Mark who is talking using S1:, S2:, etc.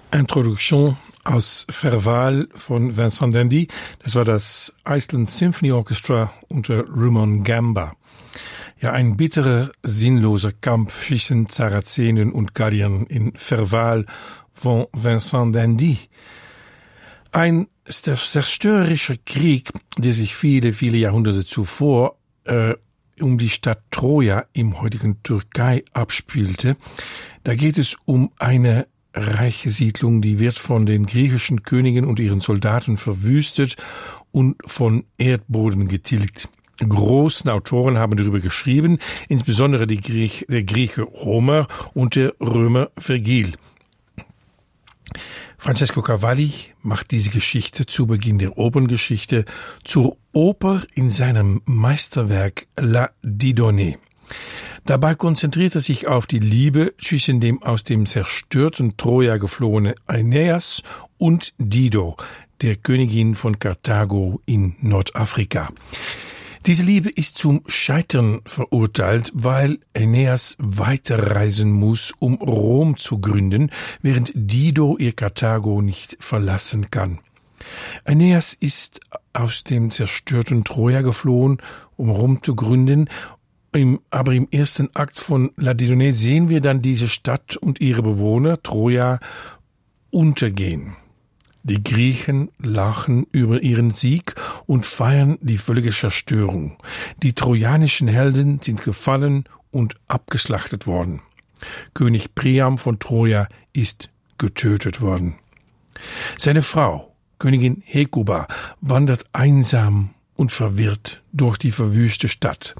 S1: Introduction aus Ferval von Vincent d'Indy. Das war das Iceland Symphony Orchestra unter Rumon Gamba. Ja, ein bitterer, sinnloser Kampf zwischen Sarazenen und Galliern in Ferval von Vincent d'Indy. Ein zerstörerischer Krieg, der sich viele, viele Jahrhunderte zuvor um die Stadt Troja im heutigen Türkei abspielte. Da geht es um eine reiche Siedlung, die wird von den griechischen Königen und ihren Soldaten verwüstet und von Erdboden getilgt. Großen Autoren haben darüber geschrieben, insbesondere der Grieche Homer und der Römer Vergil. Francesco Cavalli macht diese Geschichte zu Beginn der Operngeschichte zur Oper in seinem Meisterwerk La Didone. Dabei konzentriert er sich auf die Liebe zwischen dem aus dem zerstörten Troja geflohene Aeneas und Dido, der Königin von Karthago in Nordafrika. Diese Liebe ist zum Scheitern verurteilt, weil Aeneas weiterreisen muss, um Rom zu gründen, während Dido ihr Karthago nicht verlassen kann. Aeneas ist aus dem zerstörten Troja geflohen, um Rom zu gründen, aber im ersten Akt von La Didone sehen wir dann diese Stadt und ihre Bewohner, Troja, untergehen. Die Griechen lachen über ihren Sieg und feiern die völlige Zerstörung. Die trojanischen Helden sind gefallen und abgeschlachtet worden. König Priam von Troja ist getötet worden. Seine Frau, Königin Hekuba, wandert einsam und verwirrt durch die verwüste Stadt.